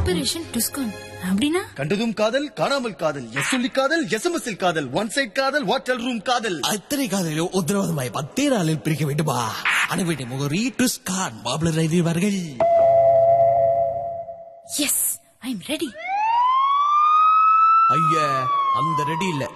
Operation டுஸ்கான் அப்படின்னா கண்டதும் காதல், காணாமல் காதல், எஸ் சொல்லி காதல், எஸ்எம்எஸ் காதல், ஒன் சைட் காதல், ஹோட்டல் ரூம் காதல். அத்தனை காதலிலும் உத்தரவாதமாய் 10 நாளில் பிரிக்க வேண்டுமா? அனுப்பிட்ட முகரி டுஸ்கான் popular எழுதியவர்கள். S, I am ready. ஐயா, அந்த ரெடி இல்ல.